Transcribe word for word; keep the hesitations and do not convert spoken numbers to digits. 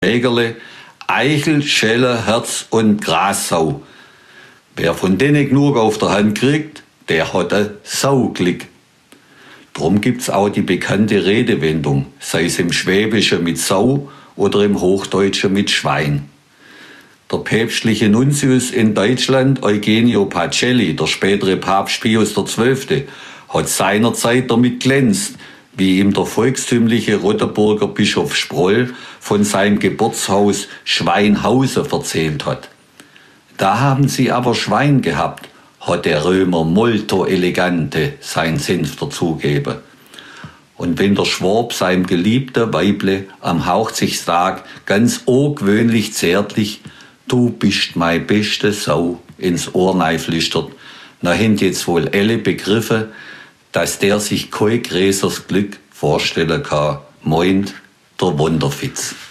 Jägerle, Eichel, Schelle, Herz und Grassau. Wer von denen genug auf der Hand kriegt, der hat ein Sauglück. Drum gibt's auch die bekannte Redewendung, sei es im Schwäbischen mit Sau oder im Hochdeutschen mit Schwein. Der päpstliche Nuntius in Deutschland, Eugenio Pacelli, der spätere Papst Pius der Zwölfte, hat seinerzeit damit glänzt, wie ihm der volkstümliche Rottenburger Bischof Sproll von seinem Geburtshaus Schweinhausen erzählt hat. Da haben sie aber Schwein gehabt, hat der Römer molto elegante sein Senf dazugeben. Und wenn der Schwab seinem geliebten Weible am Hochzeitstag ganz ungewöhnlich zärtlich "Du bist mein beste Sau" ins Ohr flüstert, na haben jetzt wohl alle begriffen, dass der sich kein größeres Glück vorstellen kann, meint der Wunderfitz.